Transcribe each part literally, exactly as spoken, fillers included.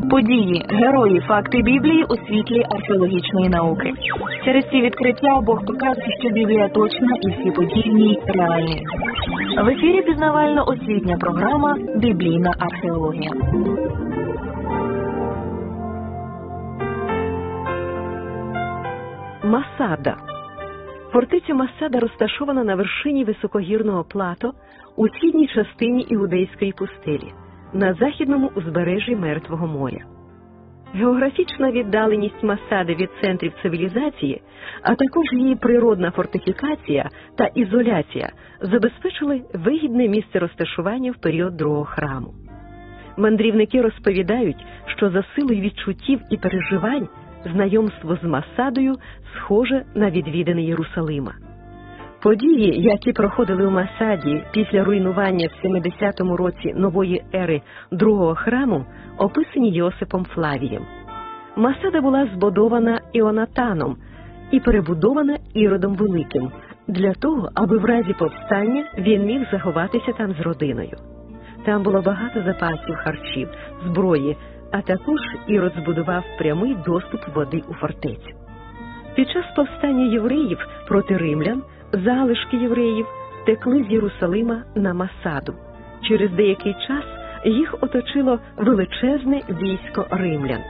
Події, герої, факти Біблії у світлі археологічної науки. Через ці відкриття Бог показує, що Біблія точна і всі події в ній реальні. В ефірі пізнавально-освітня програма «Біблійна археологія». Масада. Фортеця Масада розташована на вершині високогірного плато у східній частині Іудейської пустелі, на західному узбережжі Мертвого моря. Географічна віддаленість Масади від центрів цивілізації, а також її природна фортифікація та ізоляція забезпечили вигідне місце розташування в період Другого храму. Мандрівники розповідають, що за силою відчуттів і переживань знайомство з Масадою схоже на відвідини Єрусалима. Події, які проходили у Масаді після руйнування в сімдесятому році нової ери Другого храму, описані Йосипом Флавієм. Масада була збудована Іонатаном і перебудована Іродом Великим, для того, аби в разі повстання він міг заховатися там з родиною. Там було багато запасів харчів, зброї, а також Ірод збудував прямий доступ води у фортецю. Під час повстання євреїв проти римлян залишки євреїв текли з Єрусалима на Масаду. Через деякий час їх оточило величезне військо римлян.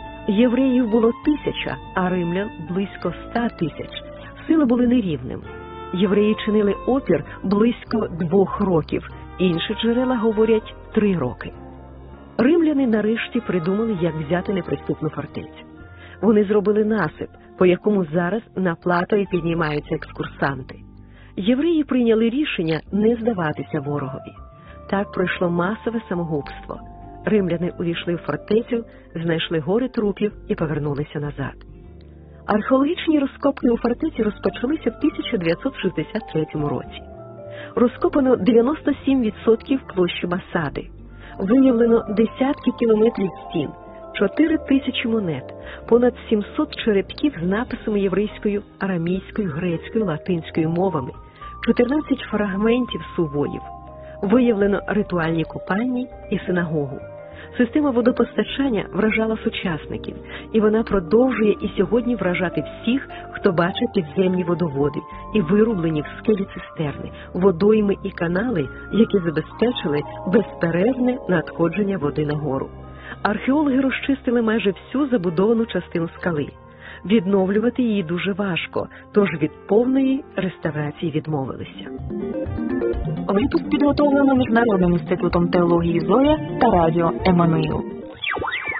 Євреїв було тисяча, а римлян близько ста тисяч. Сили були нерівними. Євреї чинили опір близько двох років, інші джерела говорять три роки. Римляни нарешті придумали, як взяти неприступну фортецю. Вони зробили насип, по якому зараз на плато і піднімаються екскурсанти. Євреї прийняли рішення не здаватися ворогові. Так пройшло масове самогубство. Римляни увійшли в фортецю, знайшли гори трупів і повернулися назад. Археологічні розкопки у фортеці розпочалися в тисяча дев'ятсот шістдесят третьому році. Розкопано дев'яносто сім відсотків площі Масади. Виявлено десятки кілометрів стін, чотири тисячі монет, понад сімсот черепків з написами єврейською, арамійською, грецькою, латинською мовами, чотирнадцять фрагментів сувоїв. Виявлено ритуальні купальні і синагогу. Система водопостачання вражала сучасників, і вона продовжує і сьогодні вражати всіх, хто бачить підземні водоводи і вирублені в скелі цистерни, водойми і канали, які забезпечили безперервне надходження води на гору. Археологи розчистили майже всю забудовану частину скали. Відновлювати її дуже важко, тож від повної реставрації відмовилися. Випуск підготовлено Міжнародним інститутом теології «Зоря» та радіо «Еммануїл».